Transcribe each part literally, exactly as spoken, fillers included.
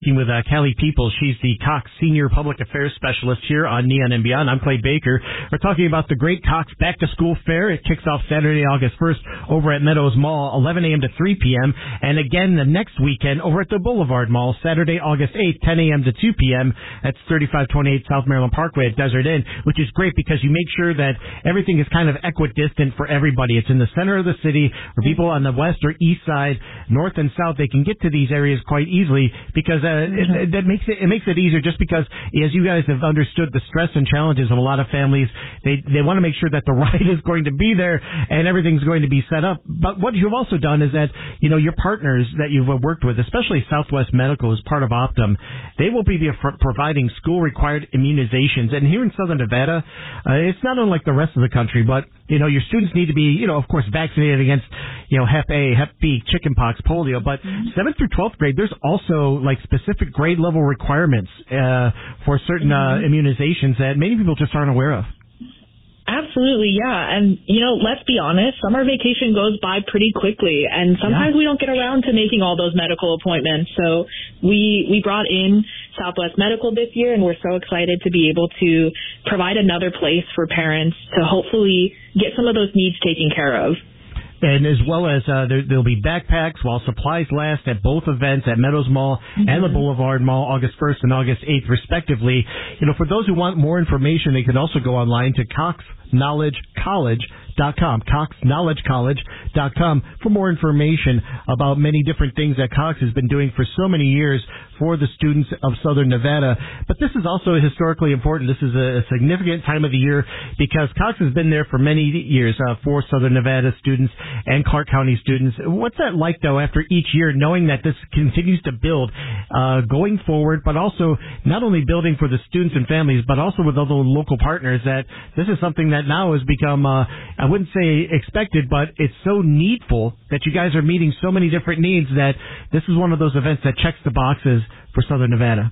With uh, Callie People. She's the Cox Senior Public Affairs Specialist here on Neon and Beyond. I'm Clay Baker. We're talking about the Great Cox Back to School Fair. It kicks off Saturday, August first over at Meadows Mall, eleven a.m. to three p.m. And again, the next weekend over at the Boulevard Mall, Saturday, August eighth, ten a.m. to two p.m. That's thirty-five twenty-eight South Maryland Parkway at Desert Inn, which is great because you make sure that everything is kind of equidistant for everybody. It's in the center of the city where people on the west or east side, north and south, they can get to these areas quite easily because uh, mm-hmm. it, that makes it it makes it easier just because, as you guys have understood the stress and challenges of a lot of families, they they want to make sure that the ride is going to be there and everything's going to be set up. But what you've also done is that, you know, your partners that you've worked with, especially Southwest Medical as part of Optum, they will be the, providing school-required immunizations. And here in Southern Nevada, uh, it's not unlike the rest of the country, but, you know, your students need to be, you know, of course, vaccinated against, you know, Hep A, Hep B, chickenpox, polio. But seventh through twelfth grade, there's also, like, specific grade level requirements uh, for certain uh, immunizations that many people just aren't aware of. Absolutely, yeah. And, you know, let's be honest, summer vacation goes by pretty quickly, and sometimes yeah. we don't get around to making all those medical appointments. So we we brought in Southwest Medical this year, and we're so excited to be able to provide another place for parents to hopefully get some of those needs taken care of. And as well as uh, there, there'll be backpacks while supplies last at both events at Meadows Mall mm-hmm. and the Boulevard Mall, August first and August eighth, respectively. You know, for those who want more information, they can also go online to cox knowledge college dot com, cox knowledge college dot com, for more information about many different things that Cox has been doing for so many years for the students of Southern Nevada. But this is also historically important. This is a significant time of the year because Cox has been there for many years uh, for Southern Nevada students and Clark County students. What's that like, though, after each year, knowing that this continues to build uh, going forward, but also not only building for the students and families, but also with other local partners, that this is something that now has become, uh, I wouldn't say expected, but it's so needful that you guys are meeting so many different needs that this is one of those events that checks the boxes for Southern Nevada.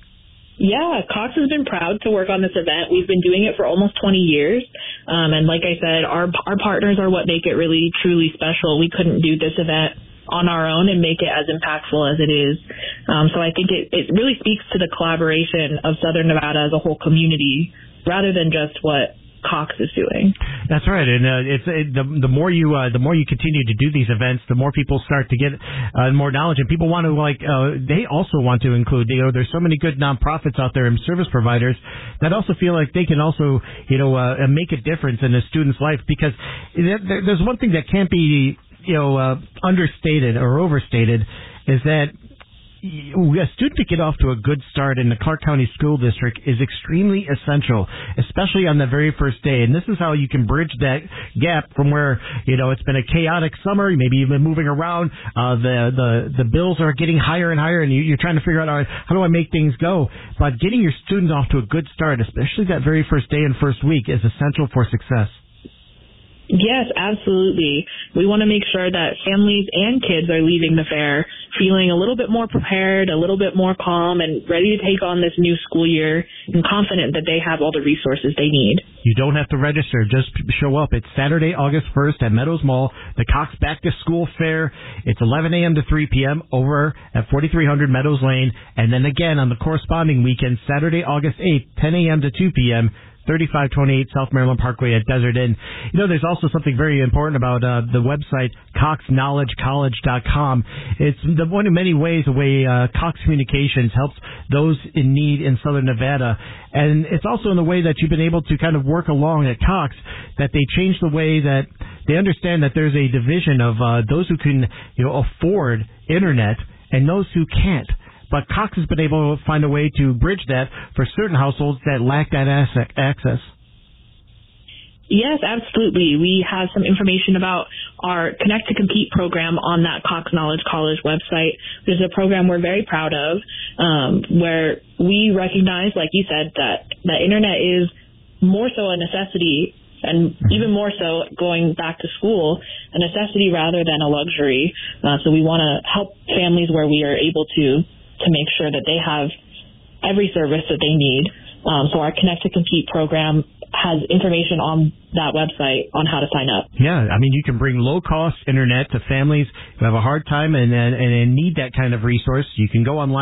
Yeah, Cox has been proud to work on this event. We've been doing it for almost twenty years. Um, and like I said, our our partners are what make it really, truly special. We couldn't do this event on our own and make it as impactful as it is. Um, so I think it, it really speaks to the collaboration of Southern Nevada as a whole community rather than just what Cox is doing. That's right, and uh, it's it, the the more you uh, the more you continue to do these events, the more people start to get uh, more knowledge, and people want to like uh, they also want to include. You know, there's so many good nonprofits out there and service providers that also feel like they can also you know uh, make a difference in a student's life, because there, there's one thing that can't be you know uh, understated or overstated, is that a student to get off to a good start in the Clark County School District is extremely essential, especially on the very first day. And this is how you can bridge that gap from where, you know, it's been a chaotic summer, maybe you've been moving around, uh, the, the, the bills are getting higher and higher, and you, you're trying to figure out, all right, how do I make things go? But getting your students off to a good start, especially that very first day and first week, is essential for success. Yes, absolutely. We want to make sure that families and kids are leaving the fair feeling a little bit more prepared, a little bit more calm, and ready to take on this new school year and confident that they have all the resources they need. You don't have to register. Just show up. It's Saturday, August first at Meadows Mall, the Cox Back to School Fair. It's eleven a.m. to three p.m. over at forty-three hundred Meadows Lane. And then again on the corresponding weekend, Saturday, August eighth, ten a.m. to two p.m., thirty-five twenty-eight South Maryland Parkway at Desert Inn. You know, there's also something very important about uh, the website, cox knowledge college dot com. It's the one in many ways the way uh, Cox Communications helps those in need in Southern Nevada. And it's also in the way that you've been able to kind of work along at Cox, that they change the way that they understand that there's a division of uh, those who can, you know, afford internet and those who can't. But Cox has been able to find a way to bridge that for certain households that lack that access. Yes, absolutely. We have some information about our Connect to Compete program on that Cox Knowledge College website. There's a program we're very proud of, um, where we recognize, like you said, that the internet is more so a necessity, and even more so going back to school, a necessity rather than a luxury. Uh, so we want to help families where we are able to to make sure that they have every service that they need. Um, so our Connect to Compete program has information on that website on how to sign up. Yeah, I mean, you can bring low-cost internet to families who have a hard time and, and, and need that kind of resource. You can go online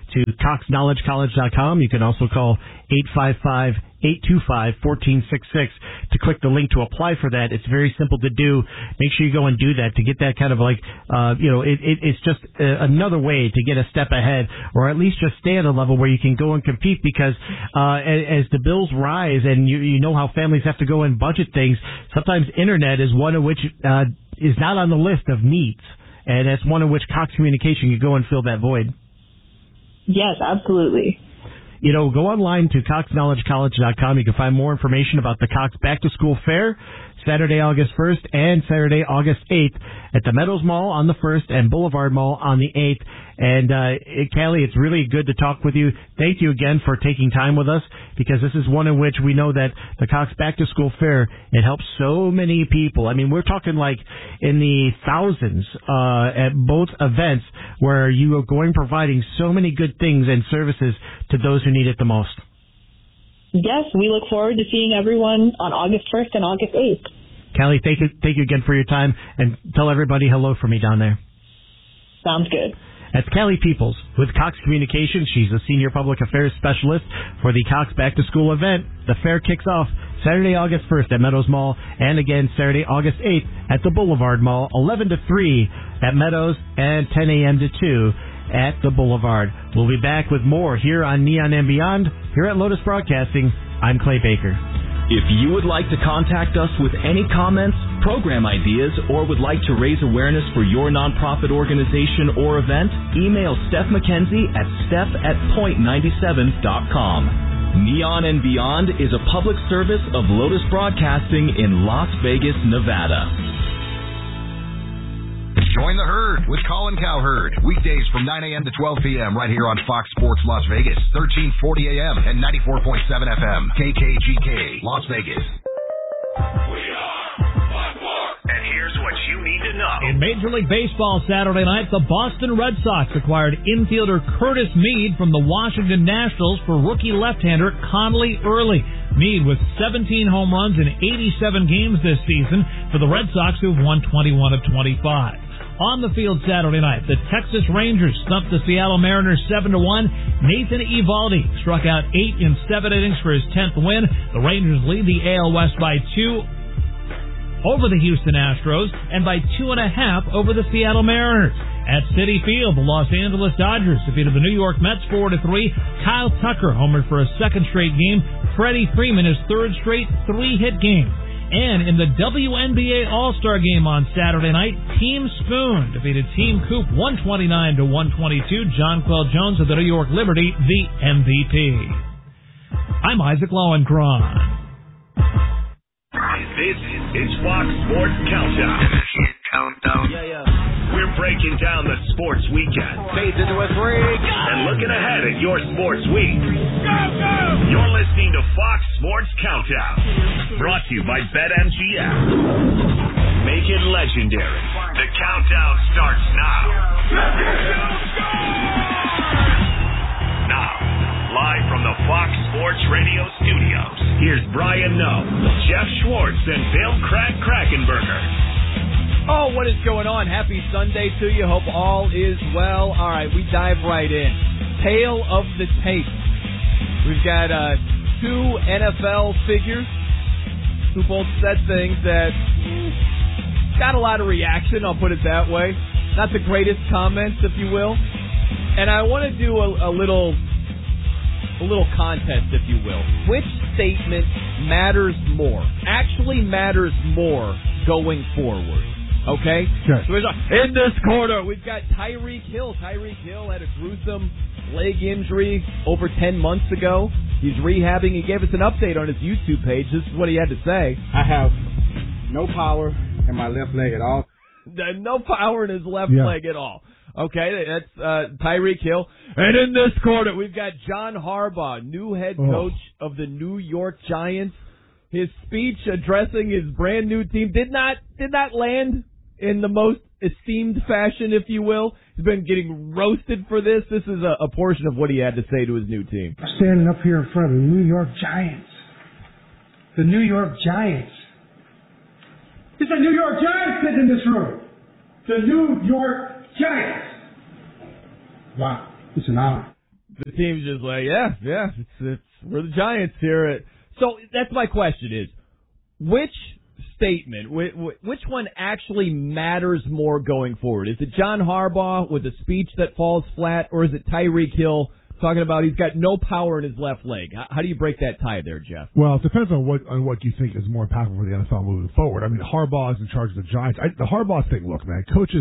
to cox knowledge college dot com. You can also call eight five five, eight two five, one four six six to click the link to apply for that. It's very simple to do. Make sure you go and do that to get that kind of like, uh, you know, it, it, it's just uh, another way to get a step ahead, or at least just stay at a level where you can go and compete, because uh, as, as the bills rise and you, you know how families have to go and budget things, sometimes internet is one of which uh, is not on the list of needs, and that's one of which Cox Communication can go and fill that void. Yes, absolutely. You know, go online to cox knowledge college dot com. You can find more information about the Cox Back to School Fair, Saturday, August first and Saturday, August eighth at the Meadows Mall on the first and Boulevard Mall on the eighth. And, uh, it, Callie, it's really good to talk with you. Thank you again for taking time with us, because this is one in which we know that the Cox Back to School Fair, it helps so many people. I mean, we're talking like in the thousands, uh, at both events where you are going providing so many good things and services to those who need it the most. Yes, we look forward to seeing everyone on August first and August eighth. Callie, thank you, thank you again for your time, and tell everybody hello for me down there. Sounds good. That's Callie Peoples with Cox Communications. She's a Senior Public Affairs Specialist for the Cox Back to School event. The fair kicks off Saturday, August first at Meadows Mall, and again Saturday, August eighth at the Boulevard Mall, eleven to three at Meadows and ten a.m. to two at the Boulevard. We'll be back with more here on Neon and Beyond here at Lotus Broadcasting. I'm Clay Baker. If you would like to contact us with any comments, program ideas, or would like to raise awareness for your nonprofit organization or event, email Steph McKenzie at steph at point ninety-seven dot com. Neon and Beyond is a public service of Lotus Broadcasting in Las Vegas, Nevada. Join the herd with Colin Cowherd. Weekdays from nine a.m. to twelve p.m. right here on Fox Sports Las Vegas, thirteen forty a.m. and ninety-four point seven F M. K K G K, Las Vegas. We are Fox Sports. And here's what you need to know. In Major League Baseball Saturday night, the Boston Red Sox acquired infielder Curtis Mead from the Washington Nationals for rookie left-hander Conley Early. Mead with seventeen home runs in eighty-seven games this season for the Red Sox, who have won twenty-one of twenty-five. On the field Saturday night, the Texas Rangers stumped the Seattle Mariners seven to one. Nathan Eovaldi struck out eight in seven innings for his tenth win. The Rangers lead the A L West by two over the Houston Astros and by two and a half over the Seattle Mariners. At Citi Field, the Los Angeles Dodgers defeated the New York Mets four to three. Kyle Tucker homered for a second straight game. Freddie Freeman his third straight three-hit game. And in the W N B A All-Star Game on Saturday night, Team Spoon defeated Team Coop one twenty-nine to one twenty-two. Jonquel Jones of the New York Liberty, the M V P. I'm Isaac Lowenkron. This is Fox Sports Countdown. Countdown. Yeah, yeah. We're breaking down the sports weekend. Fades into a three. And looking ahead at your sports week. Go, go! You're listening to Fox Sports Countdown. Brought to you by BetMGM. Make it legendary. The countdown starts now. Now, live from the Fox Sports Radio studios, here's Brian Noe, Jeff Schwartz, and Bill Crack Krackenberger. Oh, what is going on? Happy Sunday to you. Hope all is well. All right, we dive right in. Tale of the tape. We've got uh, two N F L figures who both said things that mm, got a lot of reaction, I'll put it that way. Not the greatest comments, if you will. And I want to do a, a little a little contest, if you will. Which statement matters more, actually matters more going forward? Okay? Sure. So in this corner, we've got Tyreek Hill. Tyreek Hill had a gruesome leg injury over ten months ago. He's rehabbing. He gave us an update on his YouTube page. This is what he had to say. I have no power in my left leg at all. No power in his left yeah. leg at all. Okay, that's uh, Tyreek Hill. And in this corner, we've got John Harbaugh, new head coach oh. of the New York Giants. His speech addressing his brand new team did not did not land in the most esteemed fashion, if you will. He's been getting roasted for this. This is a, a portion of what he had to say to his new team. Standing up here in front of the New York Giants. The New York Giants. It's the New York Giants sitting in this room. The New York Giants. Wow, it's an honor. The team's just like, yeah, yeah, it's, it's, we're the Giants here. So that's my question is, which statement, which, which one actually matters more going forward? Is it John Harbaugh with a speech that falls flat, or is it Tyreek Hill talking about he's got no power in his left leg? How, how do you break that tie there, Jeff? Well, it depends on what on what you think is more impactful for the N F L moving forward. I mean, Harbaugh is in charge of the Giants. I, the Harbaugh thing, look, man, coaches...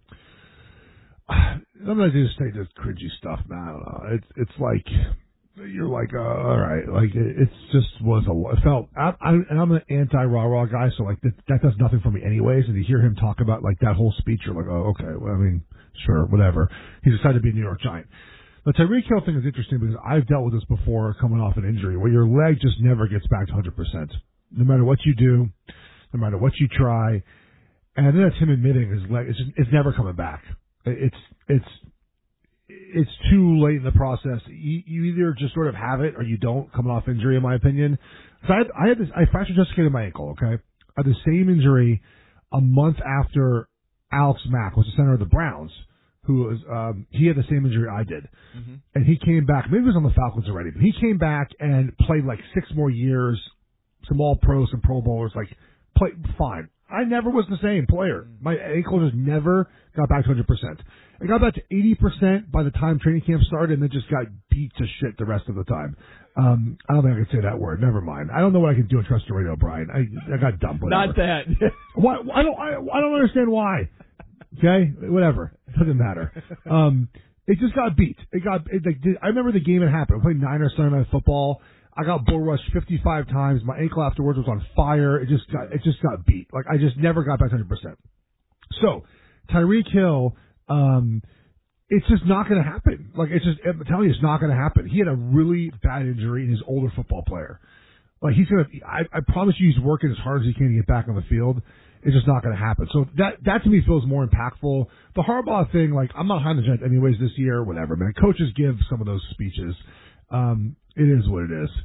I'm going to just say this cringy stuff, man. I don't know. It's it's like you're like, uh, all right, like it it's just was a. It felt. I, I, and I'm an anti rah rah guy, so like that, that does nothing for me, anyways. And you hear him talk about like that whole speech, you're like, oh, okay. Well, I mean, sure, whatever. He decided to be a New York Giant. The Tyreek Hill thing is interesting because I've dealt with this before, coming off an injury, where your leg just never gets back to one hundred percent, no matter what you do, no matter what you try. And then that's him admitting his leg. It's just, it's never coming back. It's it's it's too late in the process. You, you either just sort of have it or you don't, coming off injury, in my opinion. So I had, I had this. I fractured dislocated my ankle. Okay, I had the same injury a month after Alex Mack was the center of the Browns, who was um, he had the same injury I did, mm-hmm. and he came back. Maybe he was on the Falcons already, but he came back and played like six more years, some All Pros, some Pro Bowlers, like played fine. I never was the same player. My ankle just never got back to one hundred percent. It got back to eighty percent by the time training camp started, and then just got beat to shit the rest of the time. Um, I don't think I can say that word. Never mind. I don't know what I can do in Trusted Radio, Brian. I, I got dumb. Whatever. Not that. why, I don't. I, I don't understand why. Okay, whatever. It doesn't matter. Um, it just got beat. It got. It, like, I remember the game it happened. I played Niners Sunday Night Football. I got bull rushed fifty-five times. My ankle afterwards was on fire. It just got, it just got beat. Like I just never got back to one hundred percent. So Tyreek Hill, um, it's just not going to happen. Like it's just, I'm telling you, it's not going to happen. He had a really bad injury and he's an older football player. Like he's going to, I, I promise you, he's working as hard as he can to get back on the field. It's just not going to happen. So that, that to me feels more impactful. The Harbaugh thing, like I'm not behind the Giants anyways this year, whatever, man. Coaches give some of those speeches. Um, it is what it is.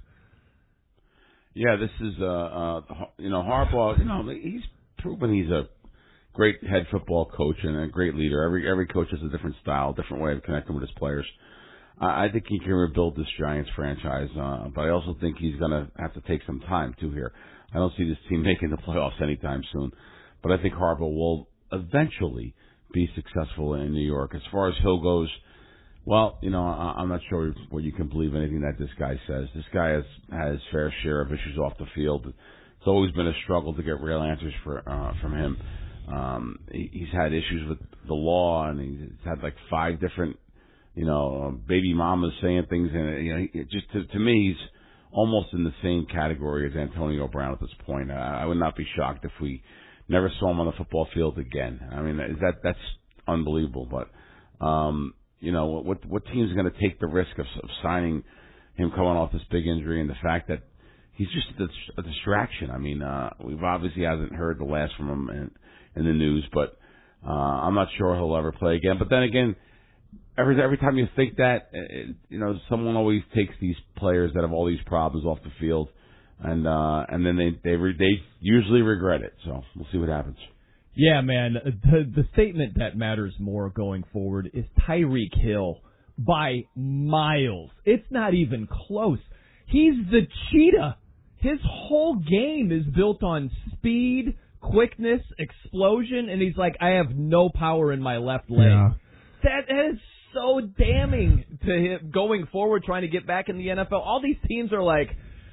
Yeah, this is, uh, uh, you know, Harbaugh, you know, he's proven he's a great head football coach and a great leader. Every every coach has a different style, different way of connecting with his players. Uh, I think he can rebuild this Giants franchise, uh, but I also think he's going to have to take some time, too, here. I don't see this team making the playoffs anytime soon, but I think Harbaugh will eventually be successful in New York. As far as Hill goes, well, you know, I'm not sure where you can believe anything that this guy says. This guy has has fair share of issues off the field. It's always been a struggle to get real answers for uh, from him. Um, he, he's had issues with the law, and he's had like five different, you know, baby mamas saying things, and you know, it just to, to me, he's almost in the same category as Antonio Brown at this point. I, I would not be shocked if we never saw him on the football field again. I mean, is that that's unbelievable, but. Um, You know, what what team's going to take the risk of, of signing him coming off this big injury and the fact that he's just a, a distraction? I mean, uh, we've obviously hasn't heard the last from him in, in the news, but uh, I'm not sure he'll ever play again. But then again, every every time you think that, it, you know, someone always takes these players that have all these problems off the field, and uh, and then they they re, they usually regret it. So we'll see what happens. Yeah, man, the the statement that matters more going forward is Tyreek Hill by miles. It's not even close. He's the cheetah. His whole game is built on speed, quickness, explosion, and he's like, I have no power in my left leg. Yeah. That is so damning to him going forward, trying to get back in the N F L. All these teams are like,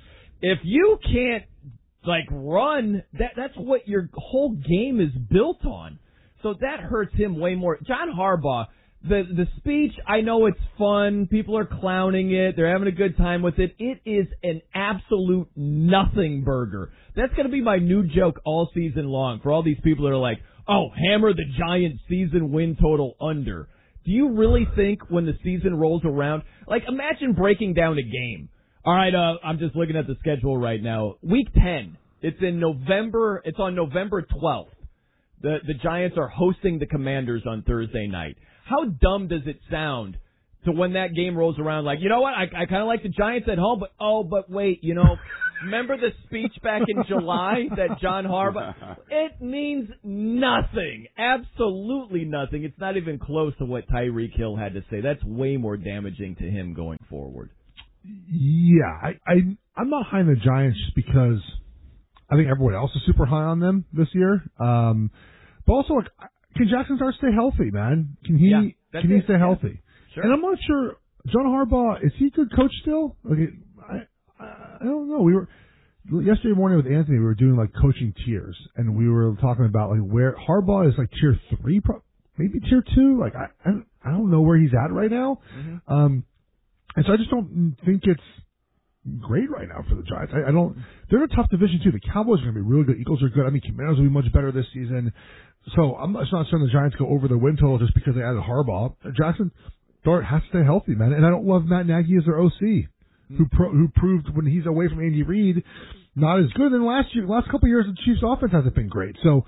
if you can't like run, that that's what your whole game is built on. So that hurts him way more. John Harbaugh, the the speech, I know it's fun. People are clowning it. They're having a good time with it. It is an absolute nothing burger. That's going to be my new joke all season long for all these people that are like, oh, hammer the Giants season win total under. Do you really think when the season rolls around, like imagine breaking down a game. All right, uh, I'm just looking at the schedule right now. Week ten. It's in November. It's on November twelfth. The the Giants are hosting the Commanders on Thursday night. How dumb does it sound to when that game rolls around? Like, you know what? I, I kind of like the Giants at home, but oh, but wait, you know, Remember the speech back in July that John Harbaugh? It means nothing. Absolutely nothing. It's not even close to what Tyreek Hill had to say. That's way more damaging to him going forward. Yeah, I, I, I'm not high on the Giants just because I think everyone else is super high on them this year. Um, but also, like, can Jackson Dart stay healthy, man? Can he yeah, can he it. stay yeah. healthy? Sure. And I'm not sure. John Harbaugh, is he a good coach still? Okay, I, I don't know. We were yesterday morning with Anthony. We were doing like coaching tiers, and we were talking about like where Harbaugh is like tier three, maybe tier two. Like I, I don't know where he's at right now. Mm-hmm. Um, and so I just don't think it's great right now for the Giants. I, I don't. They're in a tough division too. The Cowboys are going to be really good. Eagles are good. I mean, Commanders will be much better this season. So I'm not, it's not saying the Giants go over the win total just because they added Harbaugh. Jackson Dart has to stay healthy, man. And I don't love Matt Nagy as their O C, who pro, who proved when he's away from Andy Reid not as good. And last year, last couple of years, the Chiefs' offense hasn't been great. So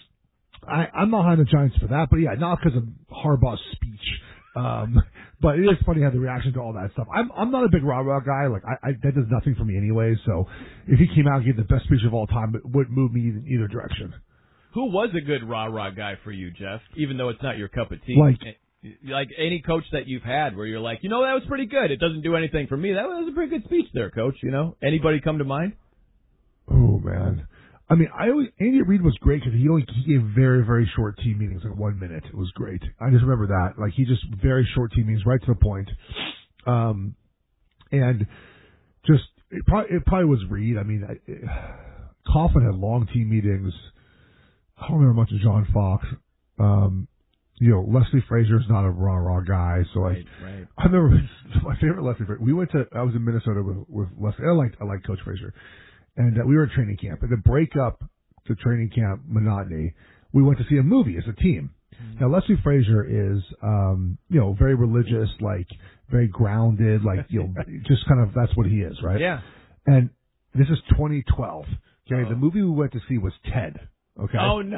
I, I'm not high on the Giants for that. But yeah, not because of Harbaugh's speech. Um, but it is funny how the reaction to all that stuff. I'm I'm not a big rah-rah guy. Like I, I that does nothing for me anyway. So if he came out and gave the best speech of all time, it wouldn't move me in either direction. Who was a good rah-rah guy for you, Jeff? Even though it's not your cup of tea. Like, like any coach that you've had where you're like, you know, that was pretty good. It doesn't do anything for me. That was a pretty good speech there, Coach. You know, anybody come to mind? Oh man, I mean, I always Andy Reid was great because he only he gave very very short team meetings, like one minute. It was great. I just remember that, like he just very short team meetings, right to the point. Um, and just it probably it probably was Reid. I mean, I, it, Coughlin had long team meetings. I don't remember much of John Fox. Um, you know, Leslie Frazier is not a raw, raw guy. So like, right, right. I remember my favorite Leslie Frazier. We went to, I was in Minnesota with, with Leslie. I liked, I liked Coach Frazier. And uh, we were at training camp. And to break up the training camp monotony, we went to see a movie as a team. Mm-hmm. Now, Leslie Frazier is, um, you know, very religious, like very grounded, like, you know, just kind of, that's what he is, right? Yeah. And this is twenty twelve. Okay. Oh. The movie we went to see was Ted. Okay. Oh no.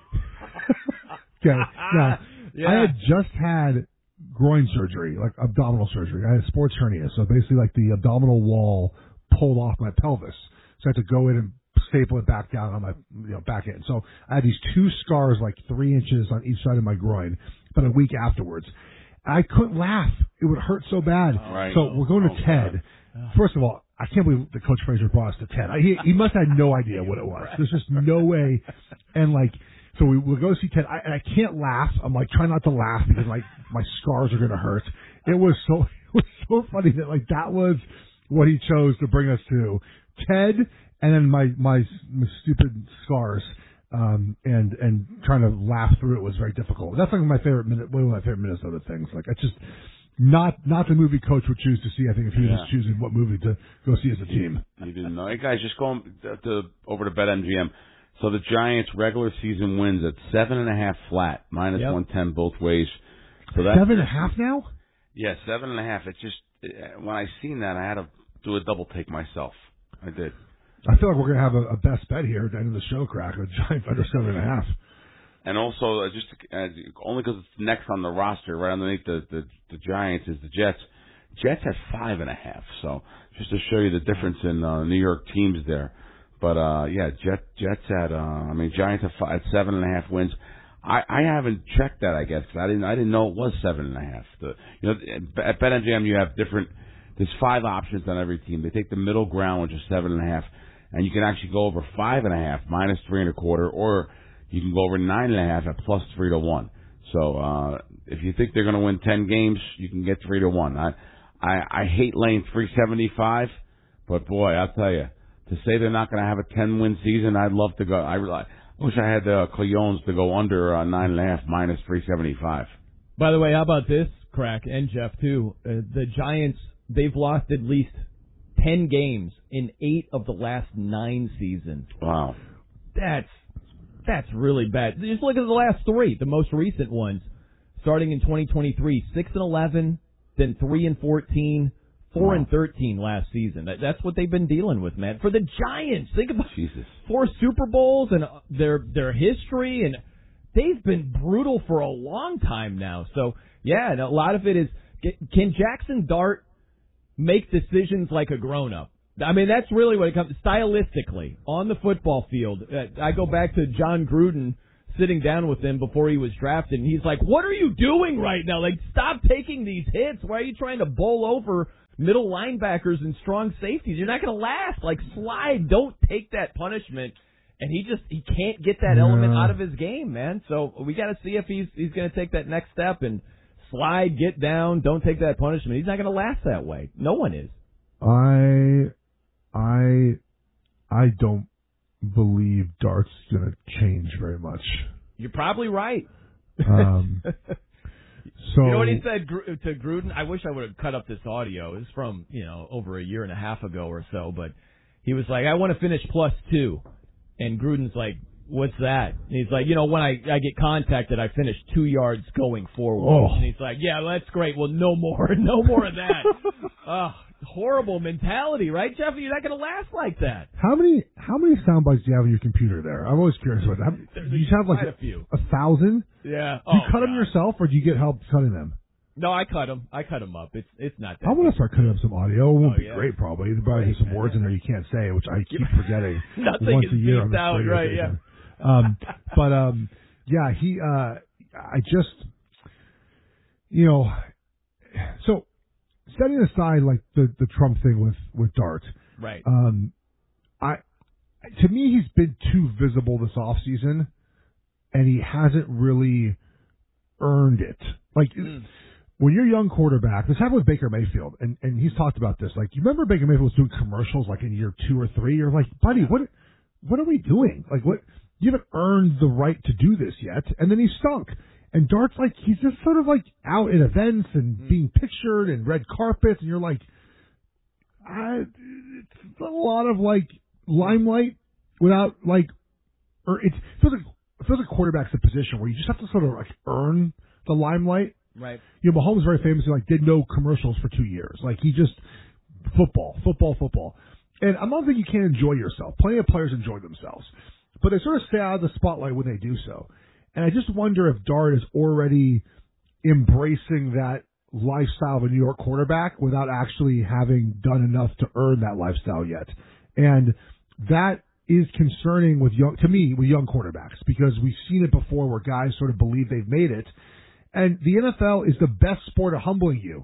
Okay. Now, yeah. I had just had groin surgery, like abdominal surgery. I had a sports hernia, so basically like the abdominal wall pulled off my pelvis. So I had to go in and staple it back down on my you know back end. So I had these two scars, like three inches on each side of my groin, about a week afterwards. I couldn't laugh. It would hurt so bad. Oh, right. So we're going to oh, Ted. God. First of all, I can't believe that Coach Frazier brought us to Ted. I, he, he must have had no idea what it was. There's just no way. And like, so we we'll go see Ted. I, and I can't laugh. I'm like trying not to laugh because like my scars are going to hurt. It was so it was so funny that like that was what he chose to bring us to Ted, and then my my, my stupid scars. Um, and, and trying to laugh through it was very difficult. That's like my favorite minute, one of my favorite Minnesota things. Like I just, not, not the movie Coach would choose to see. I think if he was yeah. just choosing what movie to go see as a team. You didn't know. Hey guys, just going to, to, over to BetMGM. So the Giants regular season wins at seven and a half flat, minus yep. one ten both ways. So that's seven and a half now? Yeah, seven and a half. It's just, when I seen that, I had to do a double take myself. I did. I feel like we're going to have a, a best bet here at the end of the show, Crack, a Giant under seven and a half. And also, uh, just uh, only because it's next on the roster, right underneath the, the, the Giants, is the Jets. Jets at five and a half. So just to show you the difference in uh, New York teams there. But uh, yeah, Jet, Jets at uh, I mean Giants at, five, at seven and a half wins. I, I haven't checked that, I guess, because I didn't I didn't know it was seven and a half. The, you know, at BetMGM you have different. There's five options on every team. They take the middle ground, which is seven and a half. And you can actually go over five and a half, minus three and a quarter, or you can go over nine and a half at plus three to one. So uh, if you think they're going to win ten games, you can get three to one. I I, I hate laying three seventy five, but boy, I'll tell you, to say they're not going to have a ten win season, I'd love to go. I, I wish I had the Cleones to go under uh, nine and a half, minus three seventy five. By the way, how about this, Crack, and Jeff too? Uh, the Giants, they've lost at least ten games in eight of the last nine seasons. Wow. That's that's really bad. Just look at the last three, the most recent ones. Starting in twenty twenty-three, six and eleven, then three and fourteen, four wow. and thirteen last season. That, that's what they've been dealing with, man. For the Giants, think about Jesus. four Super Bowls and their their history, and they've been brutal for a long time now. So, yeah, and a lot of it is, can Jackson Dart make decisions like a grown-up? I mean, that's really what it comes stylistically on the football field. Uh, I go back to John Gruden sitting down with him before he was drafted, and he's like, "What are you doing right now? Like, stop taking these hits. Why are you trying to bowl over middle linebackers and strong safeties? You're not going to last. Like, slide. Don't take that punishment." And he just he can't get that yeah. element out of his game, man. So we got to see if he's he's going to take that next step and slide, get down, don't take that punishment. He's not going to last that way. No one is. I. I I don't believe Dart's going to change very much. You're probably right. Um, so you know what he said to Gruden? I wish I would have cut up this audio. It's from, you know, over a year and a half ago or so, but he was like, "I want to finish plus two." And Gruden's like, "What's that?" And he's like, "You know, when I, I get contacted, I finish two yards going forward." Oh. And he's like, "Yeah, that's great. Well, no more. No more of that." Oh, horrible mentality, right, Jeff? You're not going to last like that. How many how many sound bites do you have on your computer there? I'm always curious about that. Do you have like a, few. a thousand? Yeah. Do you oh, cut God. them yourself, or do you get help cutting them? No, I cut them. I cut them up. It's it's not that. I want to start cutting up some audio. It won't oh, be yeah. great, probably. There'll probably be some words in there you can't say, which I keep forgetting Nothing once is a year on beeped this out, radio right? station. Yeah. Um, but um, yeah, he. Uh, I just, you know, so setting aside like the the Trump thing with with Dart, right? Um, I to me he's been too visible this offseason, and he hasn't really earned it. Like. Mm. When you're a young quarterback, this happened with Baker Mayfield, and, and he's talked about this. Like, you remember Baker Mayfield was doing commercials like in year two or three? You're like, buddy, what what are we doing? Like, what you haven't earned the right to do this yet. And then he stunk. And Dart's like, he's just sort of like out at events and mm. being pictured and red carpets, and you're like, I, it's a lot of like limelight without like, or it's, it feels like it feels like quarterback's a position where you just have to sort of like earn the limelight. Right. You know, Mahomes very famously like did no commercials for two years. Like he just football, football, football. And I'm not saying you can't enjoy yourself. Plenty of players enjoy themselves, but they sort of stay out of the spotlight when they do so. And I just wonder if Dart is already embracing that lifestyle of a New York quarterback without actually having done enough to earn that lifestyle yet. And that is concerning with young, to me, with young quarterbacks, because we've seen it before where guys sort of believe they've made it. And the N F L is the best sport of humbling you.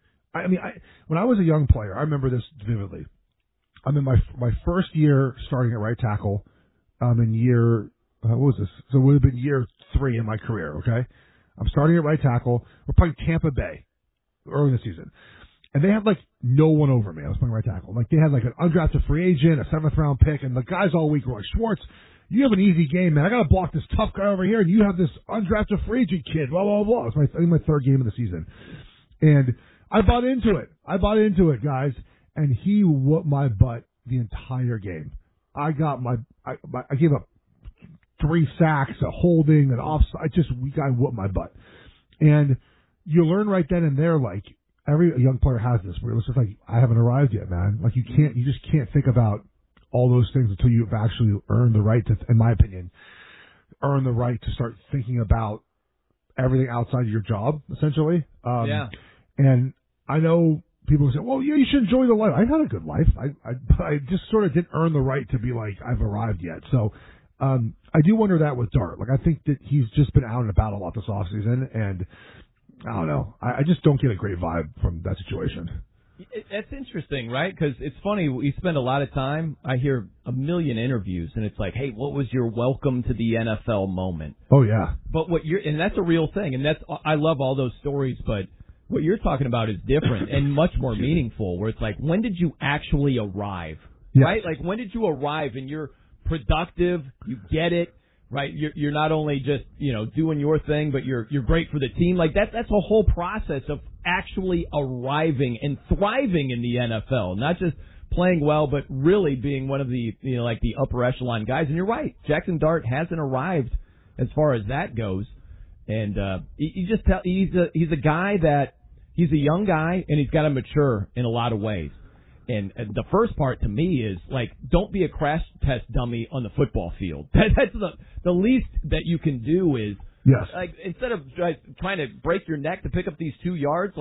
I mean, I, when I was a young player, I remember this vividly. I'm in my my first year starting at right tackle. I'm in year, uh, what was this? So it would have been year three in my career, okay? I'm starting at right tackle. We're playing Tampa Bay early in the season. And they had like no one over me. I was playing right tackle. Like they had like an undrafted free agent, a seventh round pick, and the guys all week were like, "Schwartz, you have an easy game, man. I got to block this tough guy over here, and you have this undrafted free agent kid, blah, blah, blah." It's my, I think my third game of the season. And I bought into it. I bought into it, guys. And he whooped my butt the entire game. I got my, I, my, I gave up three sacks, a holding, an offside. I just, we got whooped my butt. And you learn right then and there, like, every young player has this, where it's just like, I haven't arrived yet, man. Like, you can't, you just can't think about all those things until you've actually earned the right to, in my opinion, earn the right to start thinking about everything outside of your job, essentially. Um, yeah. And I know people say, well, yeah, you should enjoy the life. I had a good life. I, I, I just sort of didn't earn the right to be like, I've arrived yet. So, um, I do wonder that with Dart. Like, I think that he's just been out and about a lot this offseason, and I don't know. I, I just don't get a great vibe from that situation. That's interesting, right? Because it's funny. We spend a lot of time. I hear a million interviews, and it's like, "Hey, what was your welcome to the N F L moment?" Oh yeah. But what you're, and that's a real thing, and that's I love all those stories. But what you're talking about is different and much more meaningful. Where it's like, when did you actually arrive? Yes. Right? Like, when did you arrive and you're productive? You get it. Right, you're you're not only just you know doing your thing, but you're you're great for the team. Like that that's a whole process of actually arriving and thriving in the N F L, not just playing well, but really being one of the you know like the upper echelon guys. And you're right, Jackson Dart hasn't arrived as far as that goes. And uh, you, you just tell he's a he's a guy that he's a young guy and he's got to mature in a lot of ways. And the first part to me is like, don't be a crash test dummy on the football field. That, that's the the least that you can do is yes. like instead of try, trying to break your neck to pick up these two yards, like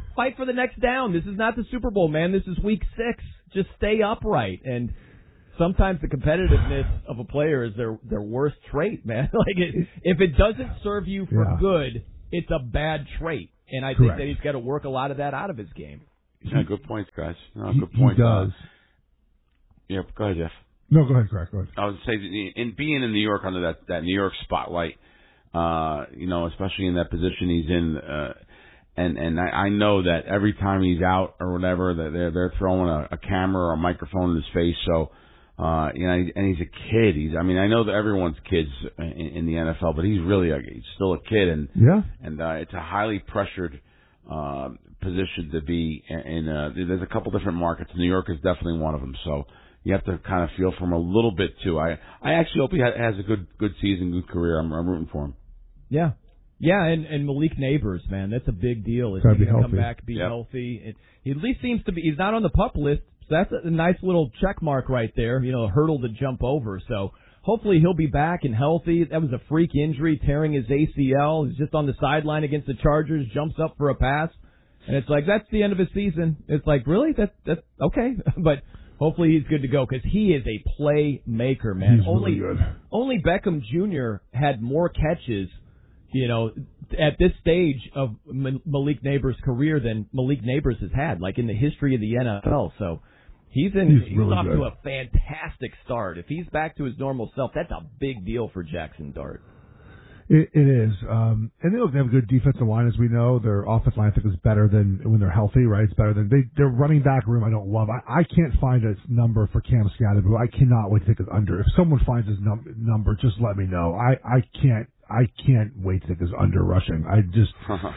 fight for the next down. This is not the Super Bowl, man. This is week six. Just stay upright. And sometimes the competitiveness of a player is their their worst trait, man. Like it, if it doesn't serve you for yeah. good, it's a bad trait. And I Correct. think that he's got to work a lot of that out of his game. Yeah, good points, guys. No, he, good point. He does. Uh, yeah, go ahead, Jeff. No, go ahead, Greg. Go ahead. I would say that in being in New York under that, that New York spotlight, uh, you know, especially in that position he's in, uh, and and I, I know that every time he's out or whatever, that they're they're throwing a, a camera or a microphone in his face. So, uh, you know, and he's a kid. He's, I mean, I know that everyone's kids in, in the N F L, but he's really a, he's still a kid, and yeah, and uh, it's a highly pressured uh, position to be in. Uh, there's a couple different markets. New York is definitely one of them. So. You have to kind of feel for him a little bit too. I I actually hope he ha- has a good good season, good career. I'm, I'm rooting for him. Yeah, yeah, and, and Malik Neighbors, man, that's a big deal. Is Gotta he be can come healthy. back, be Yep. healthy? It, he at least seems to be. He's not on the PUP list, so that's a nice little check mark right there. You know, a hurdle to jump over. So hopefully he'll be back and healthy. That was a freak injury, tearing his A C L. He's just on the sideline against the Chargers, jumps up for a pass, and it's like that's the end of his season. It's like really that's that's okay, but. Hopefully he's good to go because he is a playmaker, man. He's only, really good. Only Beckham Junior had more catches, you know, at this stage of Malik Neighbors' career than Malik Neighbors has had, like in the history of the N F L. So he's in. He's He's, really off good. to a fantastic start. If he's back to his normal self, that's a big deal for Jackson Dart. It, it is. Um, and they look, they have a good defensive line, as we know. Their offensive line, I think, is better than when they're healthy, right? It's better than they, their running back room. I don't love. I, I can't find a number for Cam Scatterby, but I cannot wait to take his under. If someone finds his num- number, just let me know. I, I can't. I can't wait to take his under rushing. I just.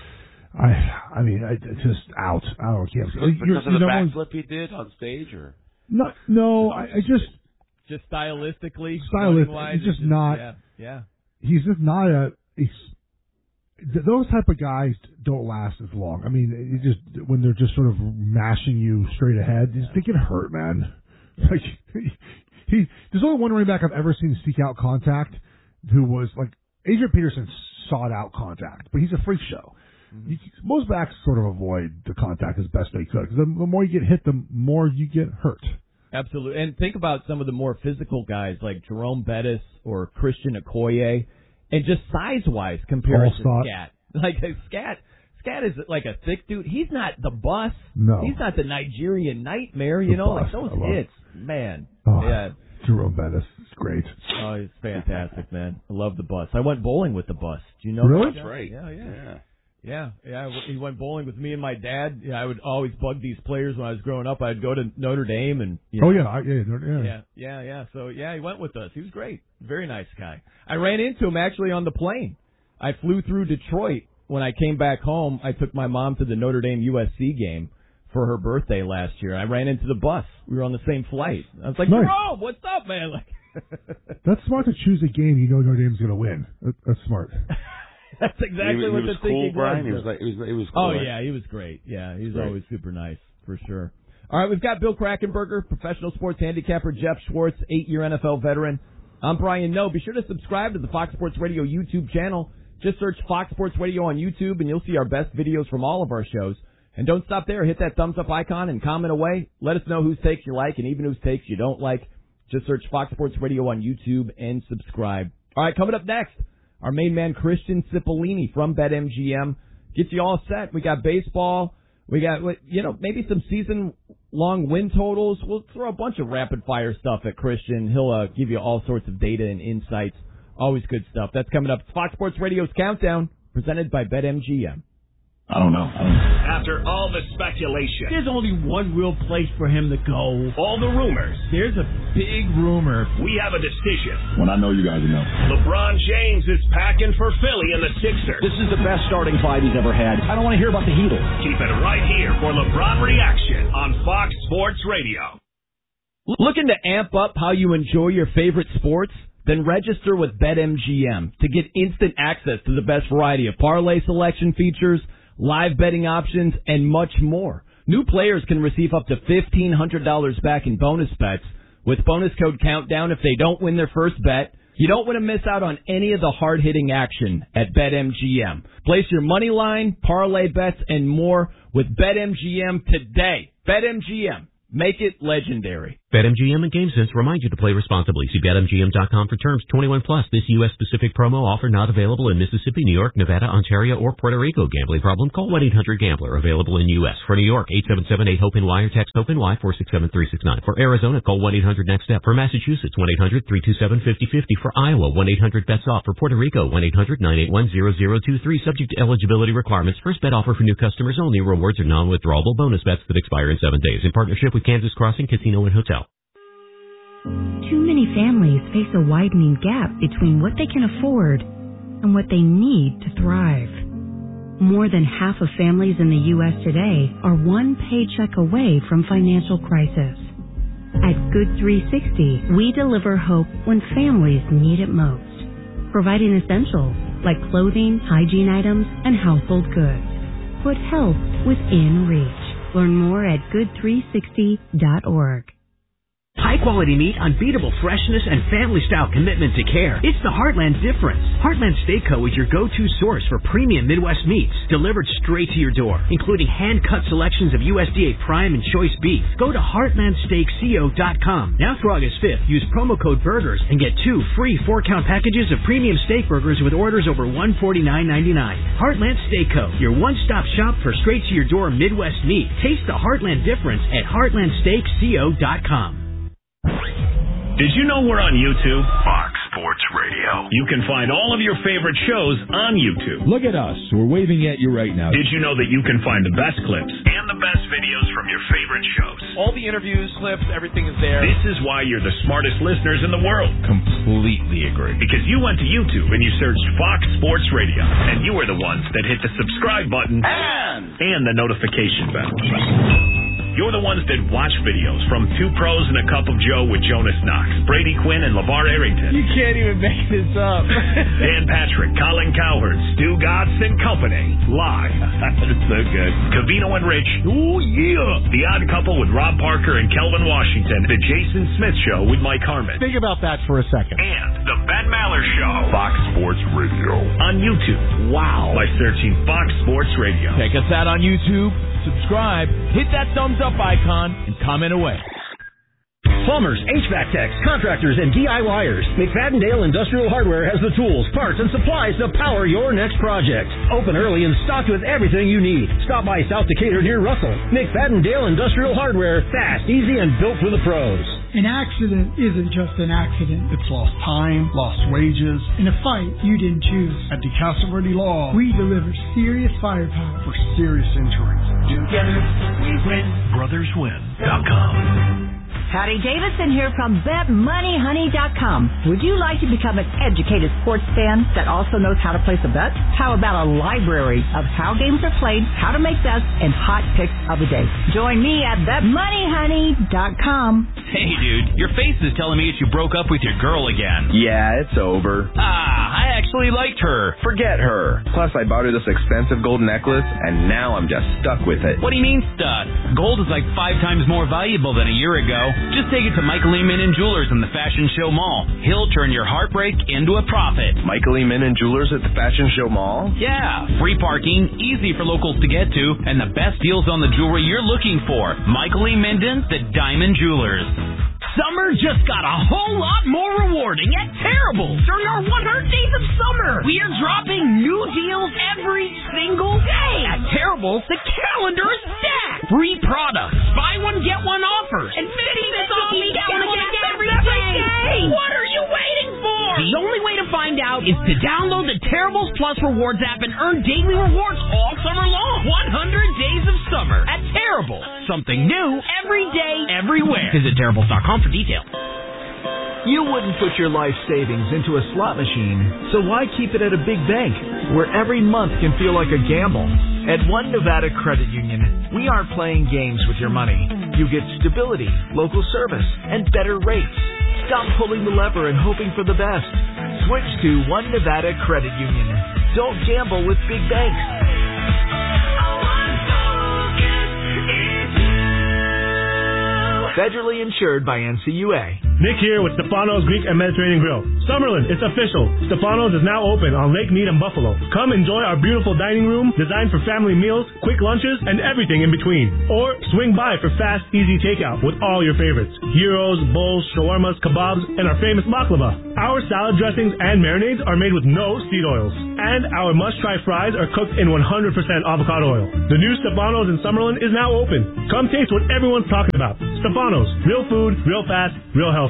I. I mean, I it's just out. I don't know. Cam. Because You're, of the you know, backflip he did on stage, or no, no. I, I just. Just stylistically, Stylistic. wise, He's just not. Yeah, yeah. He's just not a. He's, th- those type of guys don't last as long. I mean, you just when they're just sort of mashing you straight ahead, they get hurt, man. Like he, he, there's only one running back I've ever seen seek out contact who was like Adrian Peterson sought out contact, but he's a freak show. Mm-hmm. You, most backs sort of avoid the contact as best they could because the, the more you get hit, the more you get hurt. Absolutely. And think about some of the more physical guys like Jerome Bettis or Christian Okoye, and just size-wise compared to Scat. Like, Scat Scat is like a thick dude. He's not the bus. No. He's not the Nigerian nightmare, you The know? bus. Like, those I love hits, man. Oh, Yeah. Jerome Bettis. It's great. Oh, he's fantastic, man. I love the bus. I went bowling with the bus. Do you know Really? that? that's right. Yeah, yeah. yeah. Yeah, yeah. He went bowling with me and my dad. Yeah, I would always bug these players when I was growing up. I'd go to Notre Dame and. You know, Oh yeah, I, yeah, yeah, Yeah, yeah, yeah. So, yeah, he went with us. He was great. Very nice guy. I ran into him actually on the plane. I flew through Detroit. When I came back home, I took my mom to the Notre Dame U S C game for her birthday last year. I ran into the bus. We were on the same flight. I was like, Nice. Jerome, what's up, man? Like, That's smart to choose a game you know Notre Dame's going to win. That, that's smart. That's exactly he, he what was the cool, thinking Brian. was. He was like, he was, he was cool. Oh, right? yeah, he was great. Yeah, he's Great. always super nice, for sure. All right, we've got Bill Krackenberger, professional sports handicapper, Jeff Schwartz, eight-year N F L veteran. I'm Brian Noe. Be sure to subscribe to the Fox Sports Radio YouTube channel. Just search Fox Sports Radio on YouTube, and you'll see our best videos from all of our shows. And don't stop there. Hit that thumbs-up icon and comment away. Let us know whose takes you like and even whose takes you don't like. Just search Fox Sports Radio on YouTube and subscribe. All right, coming up next, our main man, Christian Cipollini from BetMGM. Gets you all set. We got baseball. We got, you know, maybe some season-long win totals. We'll throw a bunch of rapid-fire stuff at Christian. He'll uh, give you all sorts of data and insights. Always good stuff. That's coming up. It's Fox Sports Radio's Countdown, presented by BetMGM. I don't know. I don't know. After all the speculation, There's only one real place for him to go. all the rumors, There's a big rumor. we have a decision. When I know you guys know. LeBron James is packing for Philly and the Sixers. This is the best starting five he's ever had. I don't want to hear about the Heatles. Keep it right here for LeBron Reaction on Fox Sports Radio. Looking to amp up how you enjoy your favorite sports? Then register with BetMGM to get instant access to the best variety of parlay selection features, live betting options, and much more. New players can receive up to fifteen hundred dollars back in bonus bets with bonus code COUNTDOWN if they don't win their first bet. You don't want to miss out on any of the hard-hitting action at BetMGM. Place your money line, parlay bets, and more with BetMGM today. BetMGM. Make it legendary. BetMGM and GameSense remind you to play responsibly. See Bet M G M dot com for terms. twenty-one plus. This U S-specific promo offer not available in Mississippi, New York, Nevada, Ontario, or Puerto Rico. Gambling problem? Call one eight hundred gambler. Available in U S. For New York, eight seven seven eight HOPE-N-Y or text HOPE-N-Y four six seven three six nine. For Arizona, call one eight hundred next step. For Massachusetts, one eight hundred three two seven five zero five zero. For Iowa, one eight hundred bets off. For Puerto Rico, one eight hundred nine eight one zero zero two three. Subject to eligibility requirements. First bet offer for new customers only. Rewards are non-withdrawable bonus bets that expire in seven days. In partnership with Kansas Crossing Casino and Hotel. Too many families face a widening gap between what they can afford and what they need to thrive. More than half of families in the U S today are one paycheck away from financial crisis. At Good three sixty, we deliver hope when families need it most, providing essentials like clothing, hygiene items, and household goods. Put health within reach. Learn more at good three sixty dot org. High-quality meat, unbeatable freshness, and family-style commitment to care. It's the Heartland difference. Heartland Steak Co. is your go-to source for premium Midwest meats, delivered straight to your door, including hand-cut selections of U S D A Prime and Choice beef. Go to heartland steak co dot com. Now through August fifth, use promo code BURGERS and get two free four-count packages of premium steak burgers with orders over one hundred forty-nine ninety-nine. Heartland Steak Co., your one-stop shop for straight-to-your-door Midwest meat. Taste the Heartland difference at heartland steak co dot com. Did you know we're on YouTube? Fox Sports Radio. You can find all of your favorite shows on YouTube. Look at us. We're waving at you right now. Did you know that you can find the best clips and the best videos from your favorite shows? All the interviews, clips, everything is there. This is why you're the smartest listeners in the world. Completely agree. Because you went to YouTube and you searched Fox Sports Radio, and you were the ones that hit the subscribe button and, and the notification bell. You're the ones that watch videos from Two Pros and a Cup of Joe with Jonas Knox, Brady Quinn, and LeVar Arrington. You can't even make this up. Dan Patrick, Colin Cowherd, Stu Gotts, and Company. Live. That's so good. Cavino and Rich. Ooh, yeah. The Odd Couple with Rob Parker and Kelvin Washington. The Jason Smith Show with Mike Harmon. Think about that for a second. And The Ben Maller Show. Fox Sports Radio. On YouTube. Wow. By searching Fox Sports Radio. Check us out on YouTube. Subscribe, hit that thumbs up icon, and comment away. Plumbers, H V A C techs, contractors, and DIYers. McFadden-Dale Industrial Hardware has the tools, parts, and supplies to power your next project. Open early and stocked with everything you need. Stop by South Decatur near Russell. McFadden-Dale Industrial Hardware. Fast, easy, and built for the pros. An accident isn't just an accident. It's lost time, lost wages, in a fight you didn't choose. At DeCastleverdi Law, we deliver serious firepower for serious injuries. Together, we win. brothers win dot com. Patty Davidson here from bet money honey dot com. Would you like to become an educated sports fan that also knows how to place a bet? How about a library of how games are played, how to make bets, and hot picks of the day? Join me at bet money honey dot com. Hey, dude, your face is telling me that you broke up with your girl again. Yeah, it's over. Ah, I actually liked her. Forget her. Plus, I bought her this expensive gold necklace, and now I'm just stuck with it. What do you mean stuck? Gold is like five times more valuable than a year ago. Just take it to Michael E. Minnan Jewelers in the Fashion Show Mall. He'll turn your heartbreak into a profit. Michael E. Minnan Jewelers at the Fashion Show Mall? Yeah. Free parking, easy for locals to get to, and the best deals on the jewelry you're looking for. Michael E. Minnan, the Diamond Jewelers. Summer just got a whole lot more rewarding at Terrible during our one hundred days of summer. We are dropping new deals every single day. At Terrible, the calendar is stacked. Free products, buy one, get one offers, and fifty cents off each get every day. What are you waiting for? The only way to find out is to download the Terribles Plus Rewards app and earn daily rewards all summer long. one hundred days of summer at Terrible. Something new every day, everywhere. Visit Terribles dot com for details. You wouldn't put your life savings into a slot machine, so why keep it at a big bank where every month can feel like a gamble? At One Nevada Credit Union, we aren't playing games with your money. You get stability, local service, and better rates. Stop pulling the lever and hoping for the best. Switch to One Nevada Credit Union. Don't gamble with big banks. Federally insured by N C U A. Nick here with Stefano's Greek and Mediterranean Grill. Summerlin, it's official. Stefano's is now open on Lake Mead and Buffalo. Come enjoy our beautiful dining room designed for family meals, quick lunches, and everything in between. Or swing by for fast, easy takeout with all your favorites. Gyros, bowls, shawarmas, kebabs, and our famous baklava. Our salad dressings and marinades are made with no seed oils. And our must-try fries are cooked in one hundred percent avocado oil. The new Stefano's in Summerlin is now open. Come taste what everyone's talking about. Stefano's. Real food, real fast, real healthy.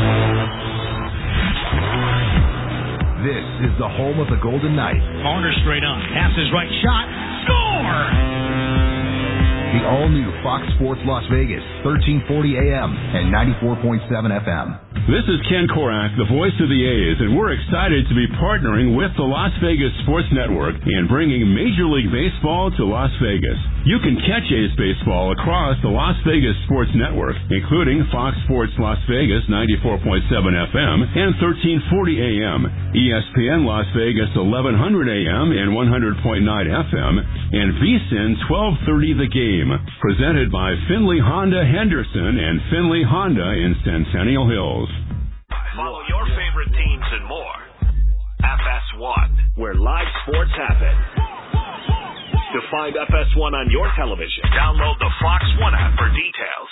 This is the home of the Golden Knights. Corner straight on. Passes right shot. Score! The all-new Fox Sports Las Vegas, thirteen forty A M and ninety-four point seven F M. This is Ken Korak, the voice of the A's, and we're excited to be partnering with the Las Vegas Sports Network in bringing Major League Baseball to Las Vegas. You can catch A's baseball across the Las Vegas Sports Network, including Fox Sports Las Vegas ninety-four point seven F M and thirteen forty A M, E S P N Las Vegas eleven hundred A M and one hundred point nine F M, and V S I N twelve thirty The Game, presented by Finley Honda Henderson and Finley Honda in Centennial Hills. Follow your favorite teams and more. F S one, where live sports happen. To find F S one on your television, download the Fox One app for details.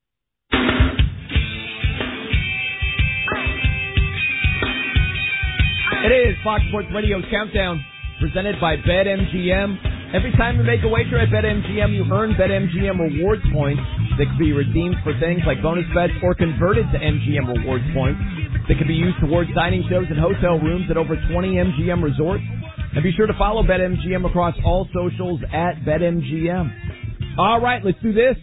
It is Fox Sports Radio's Countdown, presented by BetMGM. Every time you make a wager at BetMGM, you earn BetMGM rewards points that can be redeemed for things like bonus bets or converted to M G M rewards points that can be used towards dining shows and hotel rooms at over twenty M G M resorts. And be sure to follow BetMGM across all socials at BetMGM. All right, let's do this.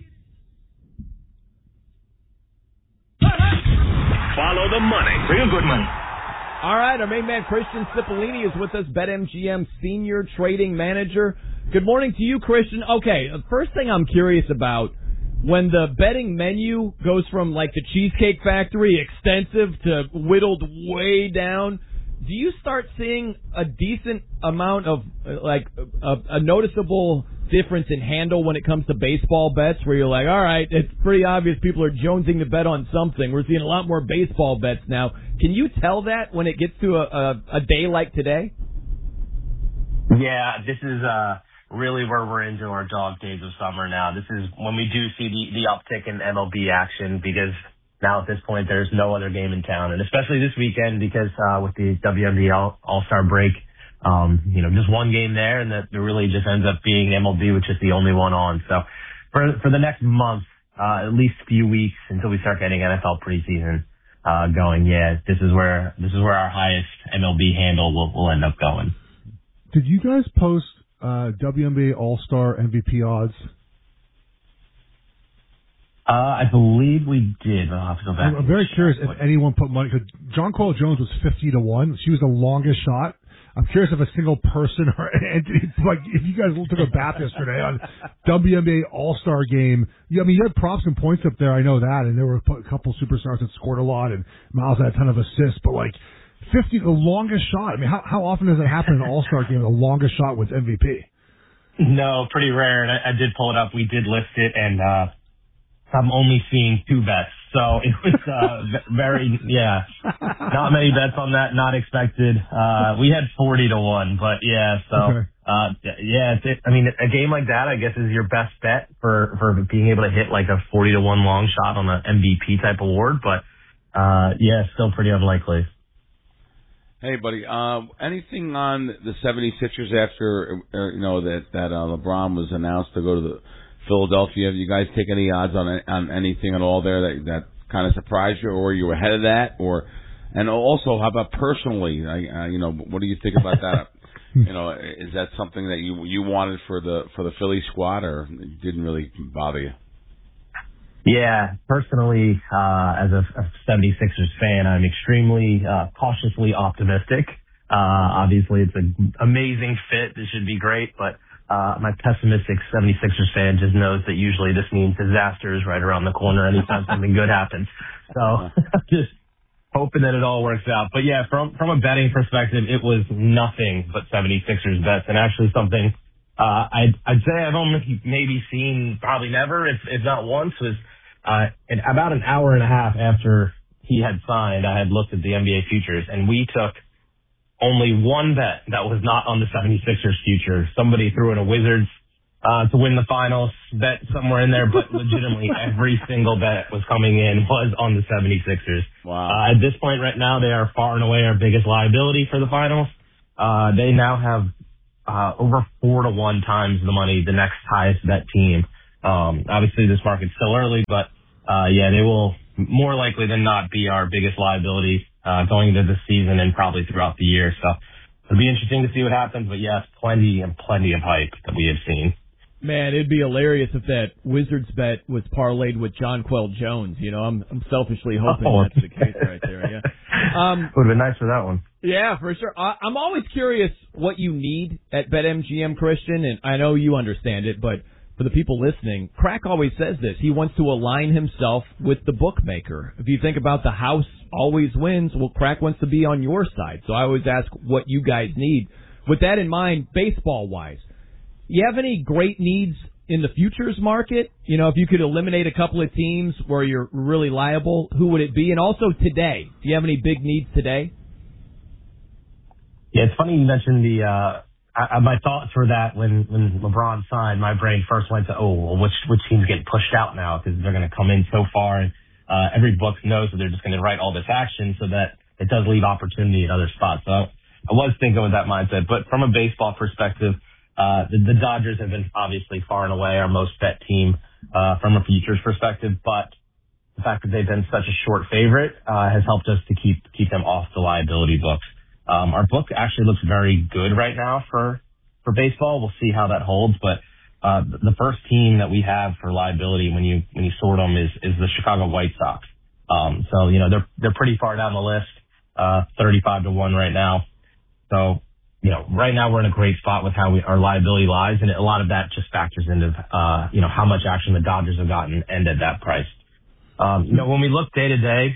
Follow the money. Real good money. All right, our main man Christian Cipollini is with us, BetMGM Senior Trading Manager. Good morning to you, Christian. Okay, the first thing I'm curious about, when the betting menu goes from like the Cheesecake Factory, extensive, to whittled way down, do you start seeing a decent amount of, like, a, a noticeable difference in handle when it comes to baseball bets, where you're like, all right, it's pretty obvious people are jonesing to bet on something. We're seeing a lot more baseball bets now. Can you tell that when it gets to a, a, a day like today? Yeah, this is uh, really where we're into our dog days of summer now. This is when we do see the, the uptick in M L B action, because now at this point there's no other game in town. And especially this weekend, because uh, with the W N B A All-Star break, Um, you know, just one game there, and that it really just ends up being M L B, which is the only one on. So for for the next month, uh, at least a few weeks until we start getting N F L preseason uh, going, yeah, this is where this is where our highest M L B handle will, will end up going. Did you guys post uh, W N B A All-Star M V P odds? Uh, I believe we did. I'll have to go back. I'm very curious if anyone put money, because John Coyle Jones was fifty to one. She was the longest shot. I'm curious if a single person or entity, like if you guys took a bath yesterday on W N B A All-Star game. Yeah, I mean, you had props and points up there. I know that, and there were a couple superstars that scored a lot, and Miles had a ton of assists. But like fifty, the longest shot. I mean, how how often does it happen in an All-Star game? The longest shot was M V P. No, pretty rare. And I, I did pull it up. We did list it, and uh, I'm only seeing two bets. So it was uh, very, yeah, not many bets on that, not expected. Uh, we had forty to one, but yeah, so, okay. uh, yeah, it's, it, I mean, a game like that, I guess, is your best bet for, for being able to hit like a forty to one long shot on an M V P type award, but, uh, yeah, still pretty unlikely. Hey, buddy, um, anything on the seventy-sixers after, uh, you know, that, that, uh, LeBron was announced to go to the Philadelphia? Have you guys take any odds on on anything at all there that that kind of surprised you, or were you ahead of that? Or, and also, how about personally? I, uh, you know, what do you think about that? You know, is that something that you you wanted for the for the Philly squad, or it didn't really bother you? Yeah, personally, uh, as a, a seventy-sixers fan, I'm extremely uh, cautiously optimistic. Uh, obviously, it's an amazing fit. This should be great, but Uh, my pessimistic seventy-sixers fan just knows that usually this means disaster is right around the corner anytime something good happens. So just hoping that it all works out. But yeah, from from a betting perspective, it was nothing but seventy-sixers bets, and actually something uh, I'd, I'd say I've only maybe seen, probably never, if, if not once, was uh, in about an hour and a half after he had signed, I had looked at the N B A futures, and we took only one bet that was not on the seventy-sixers future. Somebody threw in a Wizards uh, to win the finals bet somewhere in there, but legitimately every single bet was coming in was on the seventy-sixers. Wow. Uh, at this point right now, they are far and away our biggest liability for the finals. Uh, they now have uh, over four to one times the money, the next highest bet team. Um, obviously, this market's still early, but uh, yeah, they will more likely than not be our biggest liability uh, going into the season and probably throughout the year. So it'll be interesting to see what happens. But yes, plenty and plenty of hype that we have seen. Man, it'd be hilarious if that Wizards bet was parlayed with Jonquel Jones. You know, I'm I'm selfishly hoping oh. that's the case right there. Yeah, um, would have been nice for that one. Yeah, for sure. I, I'm always curious what you need at BetMGM, Christian, and I know you understand it, but for the people listening, Crack always says this. He wants to align himself with the bookmaker. If you think about the house always wins, well, Crack wants to be on your side. So I always ask what you guys need. With that in mind, baseball-wise, you have any great needs in the futures market? You know, if you could eliminate a couple of teams where you're really liable, who would it be? And also today, do you have any big needs today? Yeah, it's funny you mentioned the uh, I, my thoughts were that when, when LeBron signed, my brain first went to, oh, well, which, which teams get pushed out now because they're going to come in so far. And uh, every book knows that they're just going to write all this action so that it does leave opportunity at other spots. So I was thinking with that mindset. But from a baseball perspective, uh, the, the Dodgers have been obviously far and away our most bet team uh, from a futures perspective. But the fact that they've been such a short favorite uh, has helped us to keep keep them off the liability books. Um, our book actually looks very good right now for, for baseball. We'll see how that holds, but uh, the first team that we have for liability when you when you sort them is is the Chicago White Sox. Um, so you know they're they're pretty far down the list, uh, thirty-five to one right now. So you know right now we're in a great spot with how we, our liability lies, and a lot of that just factors into uh, you know how much action the Dodgers have gotten and at that price. Um, you know when we look day to day.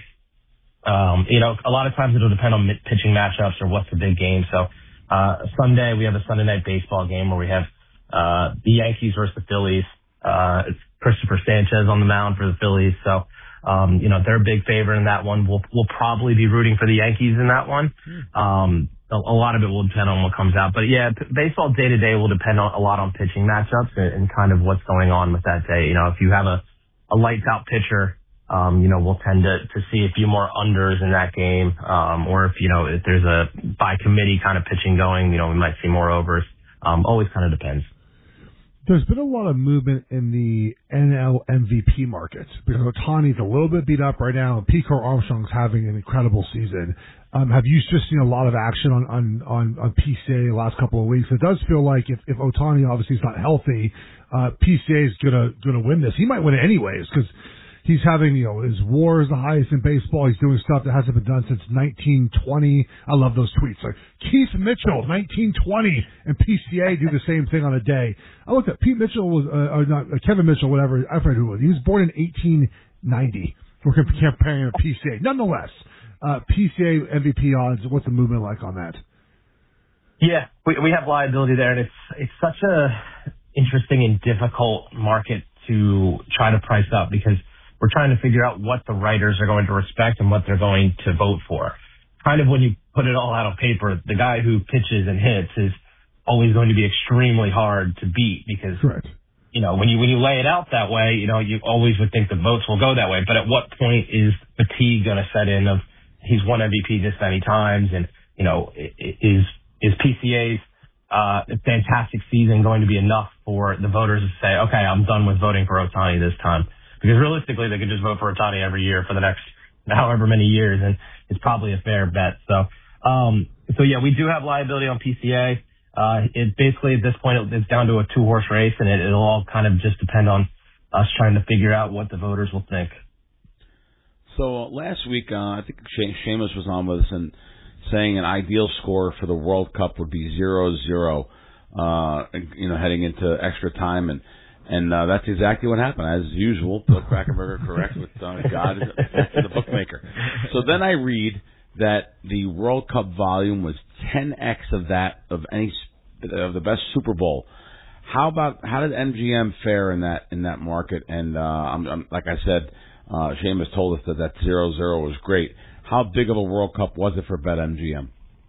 Um, you know, a lot of times it'll depend on pitching matchups or what's the big game. So, uh, Sunday we have a Sunday night baseball game where we have, uh, the Yankees versus the Phillies. Uh, it's Christopher Sanchez on the mound for the Phillies. So, um, you know, they're a big favorite in that one. We'll, we'll probably be rooting for the Yankees in that one. Um, a, a lot of it will depend on what comes out. But yeah, p- baseball day to day will depend on, a lot on pitching matchups and, and kind of what's going on with that day. You know, if you have a, a lights out pitcher, Um, you know, we'll tend to, to see a few more unders in that game. Um, or if, you know, if there's a by committee kind of pitching going, you know, we might see more overs. Um, always kind of depends. There's been a lot of movement in the N L M V P market because Ohtani's a little bit beat up right now and Pico Armstrong's having an incredible season. Um, have you just seen a lot of action on, on, on, on P C A the last couple of weeks? It does feel like if, if Ohtani obviously is not healthy, uh, P C A is gonna, gonna win this. He might win it anyways because he's having, you know, his WAR is the highest in baseball. He's doing stuff that hasn't been done since nineteen twenty. I love those tweets. Like, Keith Mitchell, nineteen twenty, and P C A do the same thing on a day. I looked at Pete Mitchell, was, uh, or not, uh, Kevin Mitchell, whatever, I forget who it was. He was born in eighteen ninety. We're comparing him to P C A. Nonetheless, uh, P C A M V P odds, what's the movement like on that? Yeah, we, we have liability there, and it's, it's such a interesting and difficult market to try to price up because we're trying to figure out what the writers are going to respect and what they're going to vote for. Kind of when you put it all out on paper, the guy who pitches and hits is always going to be extremely hard to beat because, Correct. you know, when you when you lay it out that way, you know, you always would think the votes will go that way. But at what point is fatigue going to set in of he's won M V P this many times and, you know, is is P C A's uh, fantastic season going to be enough for the voters to say, okay, I'm done with voting for Ohtani this time? Because realistically, they could just vote for Ohtani every year for the next however many years, and it's probably a fair bet. So, um, so yeah, we do have liability on P C A. Uh, it basically at this point it's down to a two-horse race, and it, it'll all kind of just depend on us trying to figure out what the voters will think. So uh, last week, uh, I think she- Seamus was on with us and saying an ideal score for the World Cup would be zero zero. Uh, you know, heading into extra time and. And uh, that's exactly what happened. As usual, Bill Krackomberger correct with uh, God is the bookmaker. So then I read that the World Cup volume was ten x of that of any of the best Super Bowl. How about how did M G M fare in that in that market? And uh, I'm, I'm, like I said, Uh, Seamus told us that that zero zero was great. How big of a World Cup was it for BetMGM?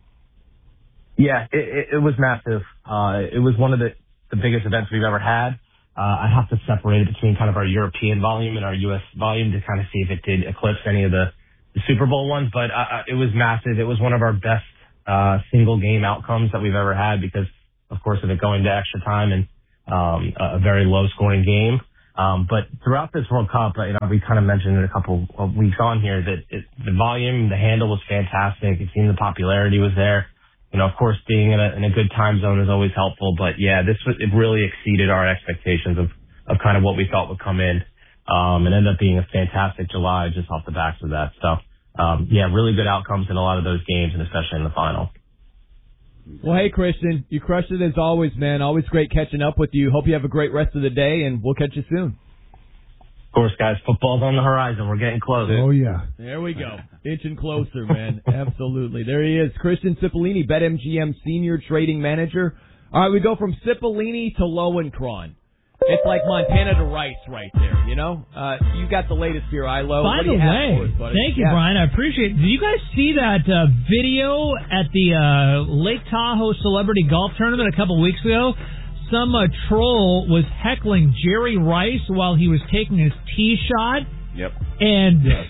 Yeah, it, it, it was massive. Uh, it was one of the, the biggest events we've ever had. Uh, I have to separate it between kind of our European volume and our U S volume to kind of see if it did eclipse any of the, the Super Bowl ones, but uh, it was massive. It was one of our best uh, single game outcomes that we've ever had because, of course, of it going to extra time and um, a very low scoring game. Um, but throughout this World Cup, you know, we kind of mentioned it a couple of weeks on here that it, the volume, the handle was fantastic. It seemed the popularity was there. You know, of course, being in a, in a good time zone is always helpful. But yeah, this was, it really exceeded our expectations of, of kind of what we thought would come in. Um, and ended up being a fantastic July just off the backs of that. So, um, yeah, really good outcomes in a lot of those games and especially in the final. Well, hey, Christian, you crushed it as always, man. Always great catching up with you. Hope you have a great rest of the day, and we'll catch you soon. Of course, guys. Football's on the horizon. We're getting close. Oh, yeah. There we go. Inching closer, man. Absolutely. There he is, Christian Cipollini, BetMGM Senior Trading Manager. All right, we go from Cipollini to Lowenkron. It's like Montana to Rice right there, you know? Uh, you got the latest here, Ilo. By the way, thank you, yeah. Brian. I appreciate it. Did you guys see that uh, video at the uh, Lake Tahoe Celebrity Golf Tournament a couple weeks ago? Some uh, troll was heckling Jerry Rice while he was taking his tee shot. Yep. And yes.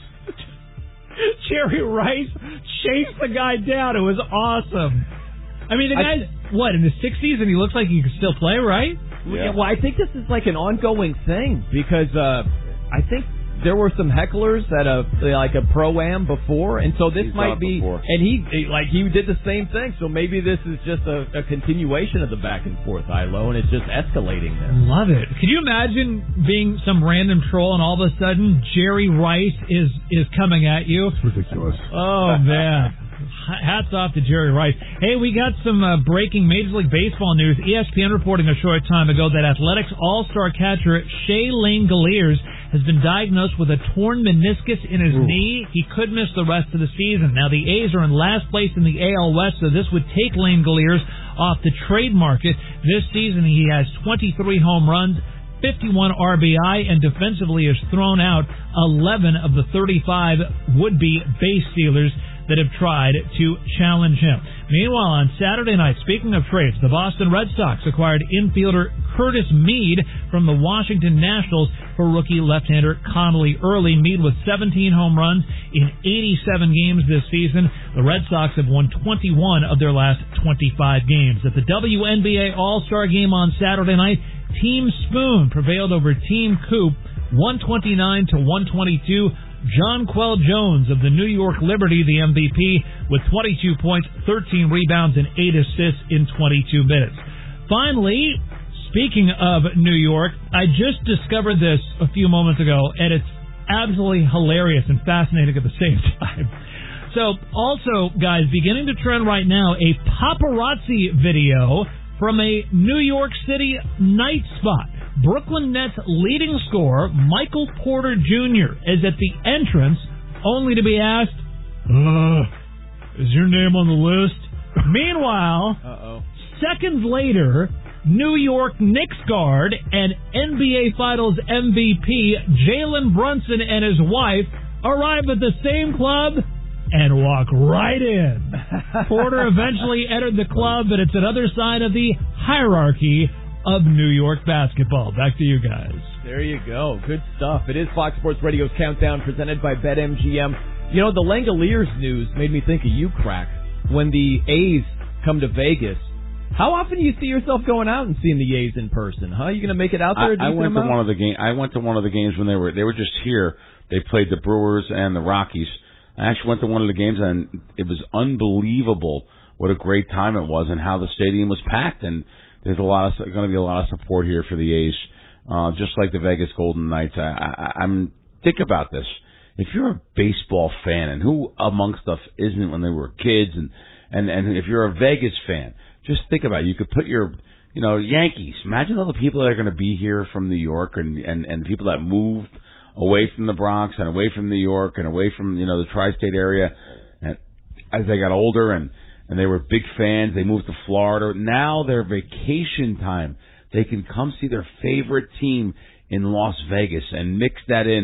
Jerry Rice chased the guy down. It was awesome. I mean, the guy's, I, what, in his sixties, and he looks like he can still play, right? Yeah. Well, I think this is like an ongoing thing because uh, I think there were some hecklers at a like a pro-am before, and so this He's might be. Before. And he like he did the same thing, so maybe this is just a, a continuation of the back and forth, Ilo, and it's just escalating there. Love it. Could you imagine being some random troll and all of a sudden Jerry Rice is is coming at you? It's ridiculous. Oh man. Hats off to Jerry Rice. Hey, we got some uh, breaking Major League Baseball news. E S P N reporting a short time ago that Athletics All-Star catcher Shea Langeliers has been diagnosed with a torn meniscus in his Ooh. knee. He could miss the rest of the season. Now, the A's are in last place in the A L West, so this would take Langeliers off the trade market. This season, he has twenty-three home runs, fifty-one R B I, and defensively has thrown out eleven of the thirty-five would-be base stealers that have tried to challenge him. Meanwhile, on Saturday night, speaking of trades, the Boston Red Sox acquired infielder Curtis Mead from the Washington Nationals for rookie left-hander Connolly Early. Mead with seventeen home runs in eighty-seven games this season. The Red Sox have won twenty-one of their last twenty-five games. At the W N B A All-Star Game on Saturday night, Team Spoon prevailed over Team Coop one twenty-nine to one twenty-two. Jonquel Jones of the New York Liberty, the M V P, with twenty-two points, thirteen rebounds, and eight assists in twenty-two minutes. Finally, speaking of New York, I just discovered this a few moments ago, and it's absolutely hilarious and fascinating at the same time. So, also, guys, beginning to trend right now, a paparazzi video from a New York City night spot. Brooklyn Nets leading scorer Michael Porter Junior is at the entrance, only to be asked, uh, is your name on the list? Meanwhile, Uh-oh. seconds later, New York Knicks guard and N B A Finals M V P Jalen Brunson and his wife arrive at the same club and walk right in. Porter eventually entered the club, but it's another sign of the hierarchy of New York basketball. Back to you guys. There you go. Good stuff. It is Fox Sports Radio's Countdown presented by BetMGM. You know, the Langeliers news made me think of you, Crack. When the A's come to Vegas, how often do you see yourself going out and seeing the A's in person? Huh? You going to make it out there? I, I went amount? to one of the game. I went to one of the games when they were they were just here. They played the Brewers and the Rockies. I actually went to one of the games, and it was unbelievable what a great time it was and how the stadium was packed. And there's a lot of going to be a lot of support here for the A's, uh, just like the Vegas Golden Knights. I, I, I'm think about this. If you're a baseball fan, and who amongst us isn't when they were kids, and and and if you're a Vegas fan, just think about it. You could put your, you know, Yankees. Imagine all the people that are going to be here from New York, and and and people that moved away from the Bronx and away from New York and away from, you know, the tri-state area, and as they got older and. And they were big fans. They moved to Florida. Now their vacation time, they can come see their favorite team in Las Vegas and mix that in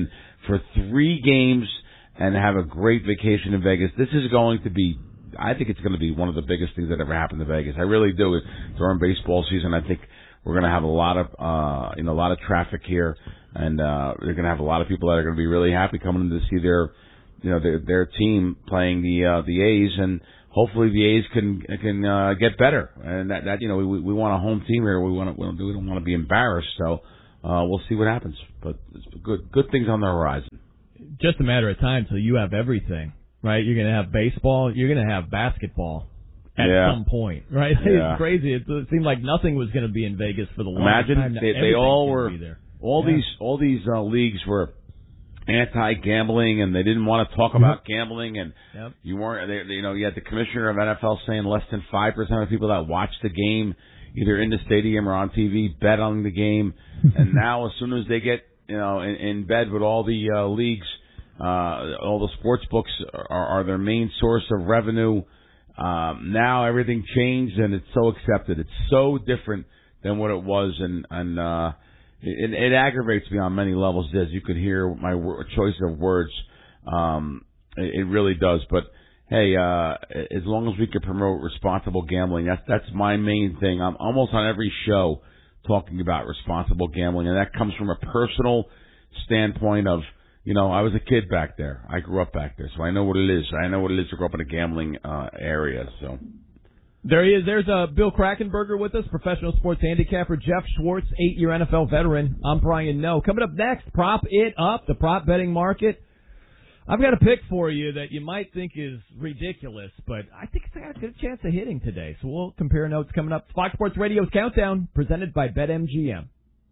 for three games and have a great vacation in Vegas. This is going to be, I think it's going to be one of the biggest things that ever happened to Vegas. I really do. During baseball season, I think we're going to have a lot of, uh, you know, a lot of traffic here, and uh, they're going to have a lot of people that are going to be really happy coming in to see their, you know, their, their team playing the uh, the A's, and hopefully the A's can can uh, get better. And that, that you know, we we want a home team here. We want to, we don't want to be embarrassed. So uh, we'll see what happens. But it's good good things on the horizon. Just a matter of time till you have everything, right? You're going to have baseball. You're going to have basketball at yeah. some point, right? Yeah. It's crazy. It, it seemed like nothing was going to be in Vegas for the longest Imagine time. they, they all were. All yeah. these all these uh, leagues were anti-gambling, and they didn't want to talk about gambling, and yep. you weren't. They, you know, you had the commissioner of N F L saying less than five percent of people that watch the game, either in the stadium or on T V, bet on the game. And now, as soon as they get you know in, in bed with all the uh, leagues, uh, all the sports books are, are their main source of revenue. Um, now everything changed, and it's so accepted. It's so different than what it was, and and uh, it, it aggravates me on many levels. As you could hear my w- choice of words, um, it, it really does. But hey, uh, as long as we can promote responsible gambling, that's that's my main thing. I'm almost on every show talking about responsible gambling, and that comes from a personal standpoint of, you know, I was a kid back there. I grew up back there, so I know what it is. I know what it is to grow up in a gambling uh, area. So there he is. There's uh, Bill Krakenberger with us, professional sports handicapper. Jeff Schwartz, eight-year N F L veteran. I'm Brian Noe. Coming up next, prop it up, the prop betting market. I've got a pick for you that you might think is ridiculous, but I think it's got a good chance of hitting today. So we'll compare notes coming up. Fox Sports Radio's Countdown, presented by BetMGM.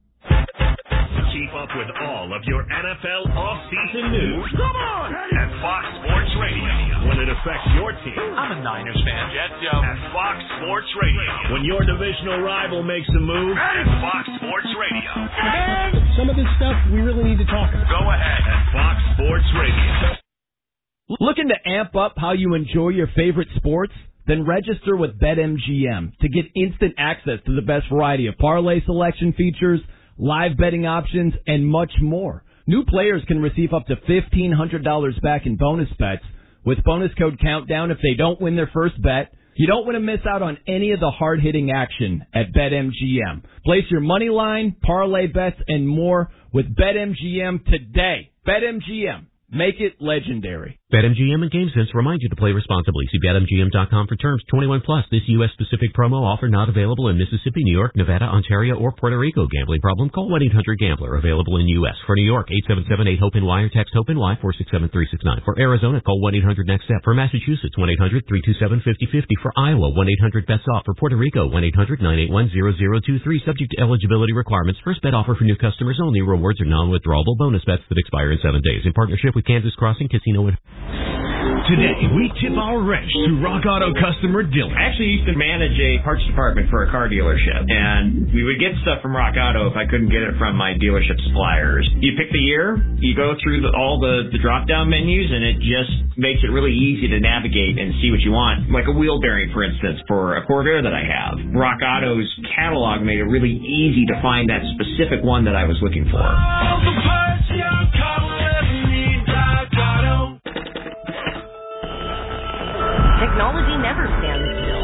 Keep up with all of your N F L off-season news. Come on! At Fox Sports Radio. When it affects your team. I'm a Niners fan. Jet Joe. At Fox Sports Radio. When your divisional rival makes a move. At Fox Sports Radio. And some of this stuff we really need to talk about. Go ahead at Fox Sports Radio. Looking to amp up how you enjoy your favorite sports? Then register with BetMGM to get instant access to the best variety of parlay selection features, live betting options, and much more. New players can receive up to fifteen hundred dollars back in bonus bets with bonus code COUNTDOWN if they don't win their first bet. You don't want to miss out on any of the hard-hitting action at BetMGM. Place your money line, parlay bets, and more with BetMGM today. BetMGM. Make it legendary. BetMGM and GameSense remind you to play responsibly. See Bet M G M dot com for terms. twenty-one plus. This U S specific promo offer not available in Mississippi, New York, Nevada, Ontario, or Puerto Rico. Gambling problem? Call one eight hundred gambler. Available in U S. For New York, eight seven seven eight HOPE-NY or text HOPE-NY four six seven three six nine. For Arizona, call one eight hundred next step. For Massachusetts, one eight hundred three two seven five zero five zero. For Iowa, one eight hundred bets off. For Puerto Rico, one eight hundred nine eight one zero zero two three. Subject to eligibility requirements. First bet offer for new customers only. Rewards are non-withdrawable bonus bets that expire in seven days. In partnership with Kansas Crossing Casino and Today, we tip our wrench to Rock Auto customer Dylan. I actually used to manage a parts department for a car dealership, and we would get stuff from Rock Auto if I couldn't get it from my dealership suppliers. You pick the year, you go through the, all the, the drop-down menus, and it just makes it really easy to navigate and see what you want. Like a wheel bearing, for instance, for a Corvair that I have. Rock Auto's catalog made it really easy to find that specific one that I was looking for. All the parts your car will ever need, Rock Auto. Technology never stands still.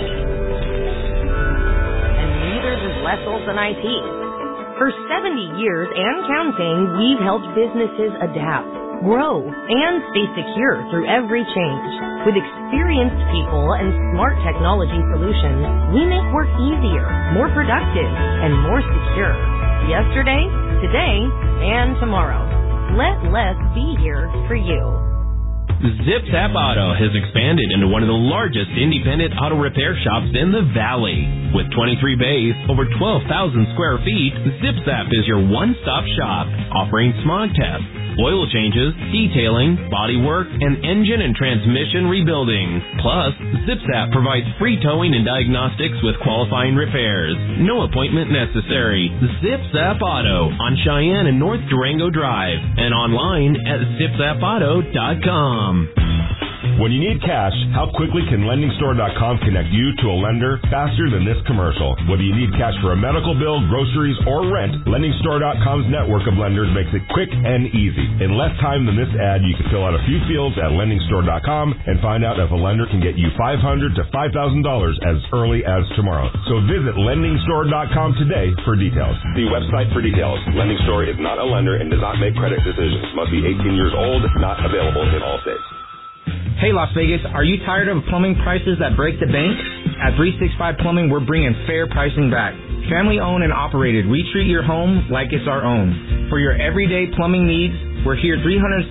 And neither does Wes Olson I T. For seventy years and counting, we've helped businesses adapt, grow, and stay secure through every change. With experienced people and smart technology solutions, we make work easier, more productive, and more secure. Yesterday, today, and tomorrow. Let Les be here for you. Zip Zap Auto has expanded into one of the largest independent auto repair shops in the Valley. With twenty-three bays, over twelve thousand square feet, Zip Zap is your one-stop shop, offering smog tests, oil changes, detailing, body work, and engine and transmission rebuilding. Plus, Zip Zap provides free towing and diagnostics with qualifying repairs. No appointment necessary. Zip Zap Auto on Cheyenne and North Durango Drive, and online at zip zap auto dot com. When you need cash, how quickly can lending store dot com connect you to a lender faster than this commercial? Whether you need cash for a medical bill, groceries, or rent, lending store dot com's network of lenders makes it quick and easy. In less time than this ad, you can fill out a few fields at lending store dot com and find out if a lender can get you five hundred dollars to five thousand dollars as early as tomorrow. So visit lending store dot com today for details. See website for details. Lending Store is not a lender and does not make credit decisions. Must be eighteen years old. Not available in all states. Hey Las Vegas, are you tired of plumbing prices that break the bank? At three sixty-five Plumbing, we're bringing fair pricing back. Family owned and operated, we treat your home like it's our own. For your everyday plumbing needs, we're here three hundred